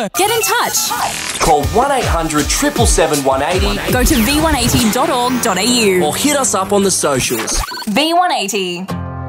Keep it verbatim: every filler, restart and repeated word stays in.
know. Get in touch. Call one eight hundred seven seven seven one eight zero. Go to v one eighty dot org dot a u or hit us up on the socials. V one eighty.